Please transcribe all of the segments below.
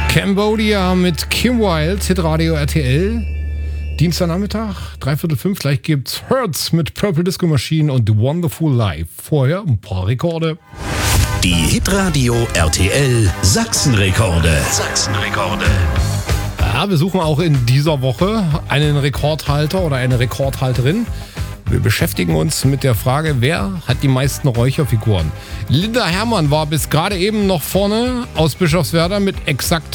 Cambodia mit Kim Wilde, Hitradio RTL. Dienstagnachmittag, 4:45, gleich gibt's Hertz mit Purple Disco Machine und Wonderful Life. Vorher ein paar Rekorde. Die Hitradio RTL Sachsenrekorde. Ja, wir suchen auch in dieser Woche einen Rekordhalter oder eine Rekordhalterin. Wir beschäftigen uns mit der Frage, wer hat die meisten Räucherfiguren? Linda Herrmann war bis gerade eben noch vorne aus Bischofswerda mit exakt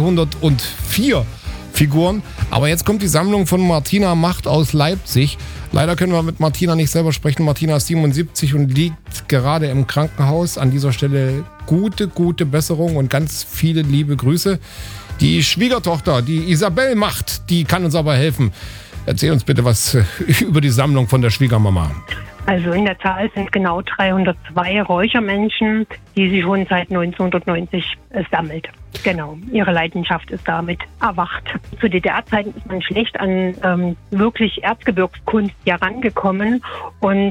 204 Figuren. Aber jetzt kommt die Sammlung von Martina Macht aus Leipzig. Leider können wir mit Martina nicht selber sprechen. Martina ist 77 und liegt gerade im Krankenhaus. An dieser Stelle gute Besserung und ganz viele liebe Grüße. Die Schwiegertochter, die Isabel Macht, die kann uns aber helfen. Erzähl uns bitte was über die Sammlung von der Schwiegermama. Also in der Zahl sind genau 302 Räuchermenschen, die sie schon seit 1990 sammelt. Genau, ihre Leidenschaft ist damit erwacht. Zu DDR-Zeiten ist man schlecht an wirklich Erzgebirgskunst herangekommen und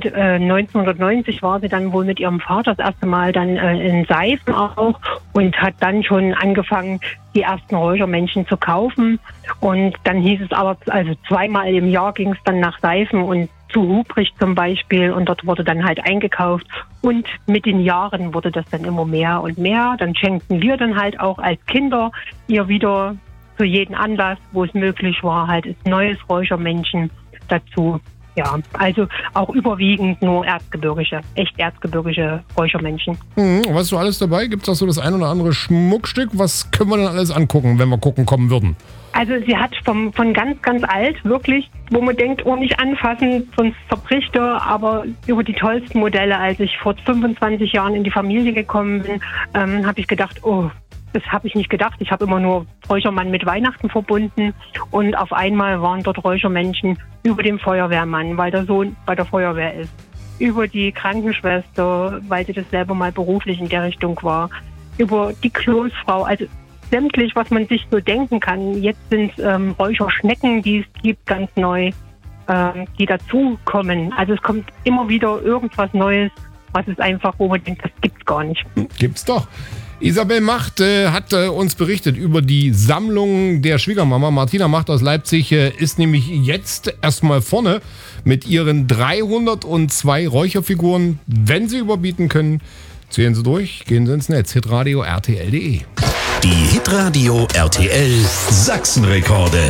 1990 war sie dann wohl mit ihrem Vater das erste Mal dann in Seifen auch und hat dann schon angefangen, die ersten Räuchermenschen zu kaufen. Und dann hieß es aber, also zweimal im Jahr ging es dann nach Seifen und zu Hubrich zum Beispiel und dort wurde dann halt eingekauft und mit den Jahren wurde das dann immer mehr und mehr. Dann schenkten wir dann halt auch als Kinder ihr wieder zu jedem Anlass, wo es möglich war, halt ist neues Räuchermännchen dazu. Ja, also auch überwiegend nur echt erzgebirgische Räuchermännchen. Was ist so alles dabei? Gibt es auch so das ein oder andere Schmuckstück? Was können wir denn alles angucken, wenn wir gucken kommen würden? Also sie hat von ganz alt, wirklich, wo man denkt, oh, nicht anfassen, sonst zerbricht er, aber über die tollsten Modelle. Als ich vor 25 Jahren in die Familie gekommen bin, habe ich gedacht, oh, das habe ich nicht gedacht. Ich habe immer nur Räuchermann mit Weihnachten verbunden und auf einmal waren dort Räuchermenschen über dem Feuerwehrmann, weil der Sohn bei der Feuerwehr ist, über die Krankenschwester, weil sie das selber mal beruflich in der Richtung war, über die Kloßfrau, also sämtlich, was man sich so denken kann. Jetzt sind Räucherschnecken, die es gibt, ganz neu, die dazukommen. Also es kommt immer wieder irgendwas Neues, was ist einfach, wo man denkt, das gibt's gar nicht. Gibt's doch. Isabel Macht hat uns berichtet über die Sammlung der Schwiegermama. Martina Macht aus Leipzig ist nämlich jetzt erstmal vorne mit ihren 302 Räucherfiguren. Wenn Sie überbieten können, zählen Sie durch, gehen Sie ins Netz, hitradio rtl.de. Die Hitradio RTL Sachsenrekorde.